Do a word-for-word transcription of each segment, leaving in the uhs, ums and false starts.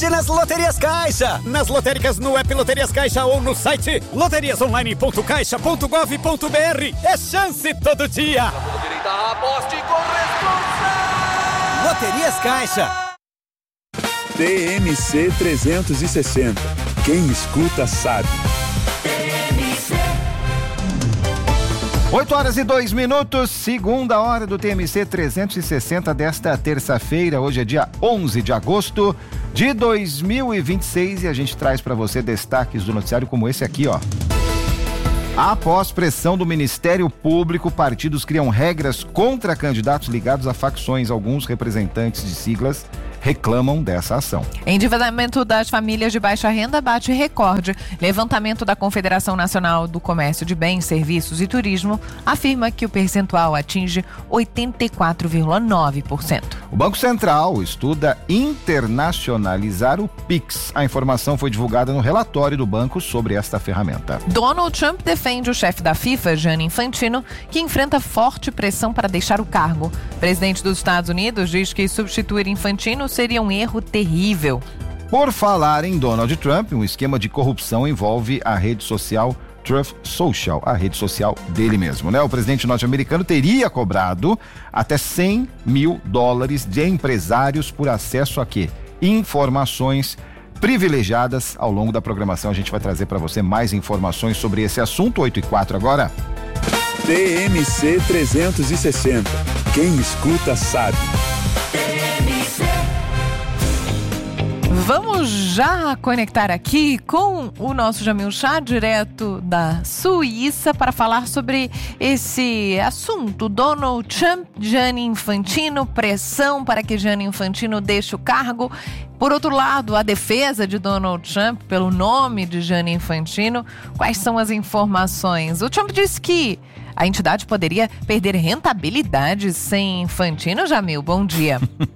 sorte nas Loterias Caixa. Nas lotéricas, no app Loterias Caixa ou no site loterias online ponto caixa ponto gov ponto br. É chance todo dia. Direita, aposte com responsa. Loterias Caixa. T M C trezentos e sessenta. Quem escuta sabe. oito horas e dois minutos, segunda hora do T M C trezentos e sessenta desta terça-feira. Hoje é dia onze de agosto de dois mil e vinte e seis e a gente traz para você destaques do noticiário como esse aqui, ó. Após pressão do Ministério Público, partidos criam regras contra candidatos ligados a facções. Alguns representantes de siglas reclamam dessa ação. Endividamento das famílias de baixa renda bate recorde. Levantamento da Confederação Nacional do Comércio de Bens, Serviços e Turismo afirma que o percentual atinge oitenta e quatro vírgula nove por cento. O Banco Central estuda internacionalizar o Pix. A informação foi divulgada no relatório do banco sobre esta ferramenta. Donald Trump defende o chefe da FIFA, Gianni Infantino, que enfrenta forte pressão para deixar o cargo. O presidente dos Estados Unidos diz que substituir Infantino seria um erro terrível. Por falar em Donald Trump, um esquema de corrupção envolve a rede social Truth Social, a rede social dele mesmo, né? O presidente norte-americano teria cobrado até cem mil dólares de empresários por acesso a quê? Informações privilegiadas. Ao longo da programação a gente vai trazer para você mais informações sobre esse assunto. Oito e quatro agora. T M C trezentos e sessenta. Quem escuta sabe. Vamos já conectar aqui com o nosso Jamil Chá, direto da Suíça, para falar sobre esse assunto. Donald Trump, Gianni Infantino, pressão para que Gianni Infantino deixe o cargo. Por outro lado, a defesa de Donald Trump pelo nome de Gianni Infantino. Quais são as informações? O Trump disse que a entidade poderia perder rentabilidade sem Infantino. Jamil, bom dia.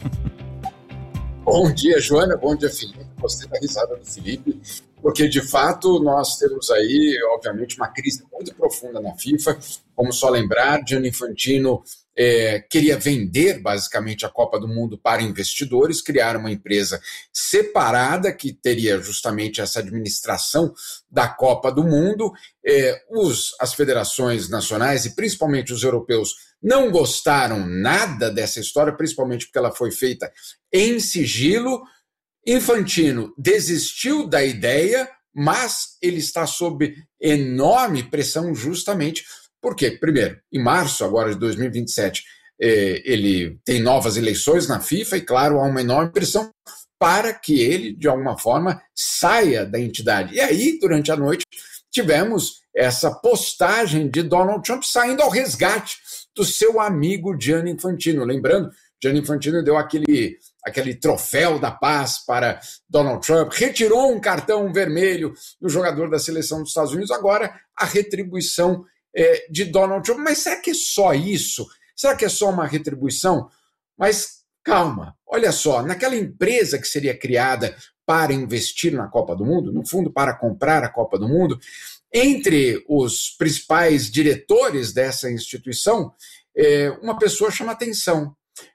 Bom dia, Joana. Bom dia, Felipe. Gostei da risada do Felipe, porque, de fato, nós temos aí, obviamente, uma crise muito profunda na FIFA. Vamos só lembrar, Gianni Infantino é, queria vender, basicamente, a Copa do Mundo para investidores, criar uma empresa separada que teria justamente essa administração da Copa do Mundo. É, os, as federações nacionais e principalmente os europeus não gostaram nada dessa história, principalmente porque ela foi feita em sigilo. Infantino desistiu da ideia, mas ele está sob enorme pressão justamente porque, primeiro, em março agora de dois mil e vinte e sete, eh, ele tem novas eleições na FIFA e, claro, há uma enorme pressão para que ele, de alguma forma, saia da entidade. E aí, durante a noite, tivemos essa postagem de Donald Trump saindo ao resgate do seu amigo Gianni Infantino. Lembrando, Gianni Infantino deu aquele, aquele troféu da paz para Donald Trump, retirou um cartão vermelho do jogador da seleção dos Estados Unidos, agora a retribuição é, de Donald Trump. Mas será que é só isso? Será que é só uma retribuição? Mas calma, olha só, naquela empresa que seria criada para investir na Copa do Mundo, no fundo para comprar a Copa do Mundo, entre os principais diretores dessa instituição, é, uma pessoa chama atenção.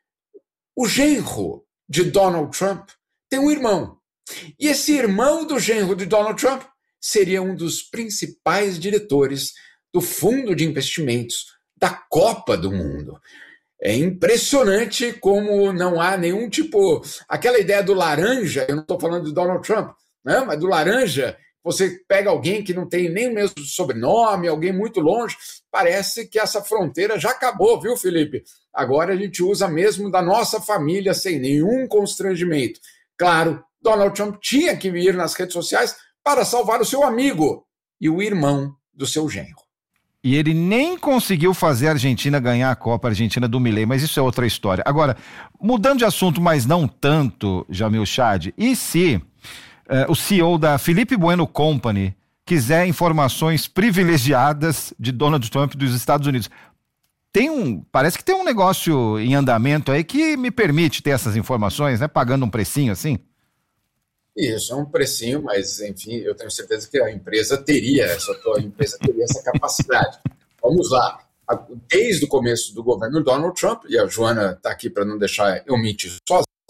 O genro de Donald Trump tem um irmão. E esse irmão do genro de Donald Trump seria um dos principais diretores do fundo de investimentos da Copa do Mundo. É impressionante como não há nenhum tipo... Aquela ideia do laranja, eu não estou falando de Donald Trump, né? Mas do laranja... Você pega alguém que não tem nem o mesmo sobrenome, alguém muito longe, parece que essa fronteira já acabou, viu, Felipe? Agora a gente usa mesmo da nossa família sem nenhum constrangimento. Claro, Donald Trump tinha que ir nas redes sociais para salvar o seu amigo e o irmão do seu genro. E ele nem conseguiu fazer a Argentina ganhar a Copa, a Argentina do Milei, mas isso é outra história. Agora, mudando de assunto, mas não tanto, Jamil Chad, e se... Uh, o C E O da Felipe Bueno Company quiser informações privilegiadas de Donald Trump dos Estados Unidos. Tem um, parece que tem um negócio em andamento aí que me permite ter essas informações, né? Pagando um precinho assim. Isso, é um precinho, mas enfim, eu tenho certeza que a empresa teria, essa a empresa teria essa capacidade. Vamos lá. Desde o começo do governo Donald Trump, e a Joana está aqui para não deixar eu mentir sozinho,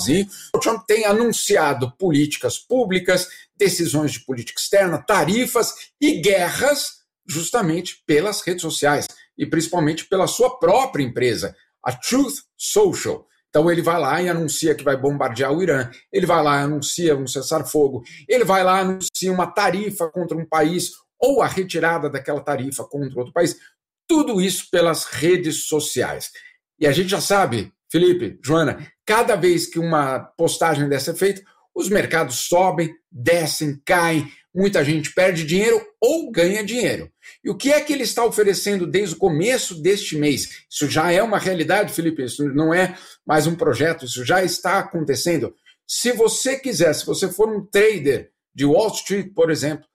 O Trump tem anunciado políticas públicas, decisões de política externa, tarifas e guerras justamente pelas redes sociais e principalmente pela sua própria empresa, a Truth Social. Então ele vai lá e anuncia que vai bombardear o Irã, ele vai lá e anuncia um cessar-fogo, ele vai lá e anuncia uma tarifa contra um país ou a retirada daquela tarifa contra outro país. Tudo isso pelas redes sociais. E a gente já sabe, Felipe, Joana, cada vez que uma postagem dessa é feita, os mercados sobem, descem, caem, muita gente perde dinheiro ou ganha dinheiro. E o que é que ele está oferecendo desde o começo deste mês? Isso já é uma realidade, Felipe, isso não é mais um projeto, isso já está acontecendo. Se você quiser, se você for um trader de Wall Street, por exemplo,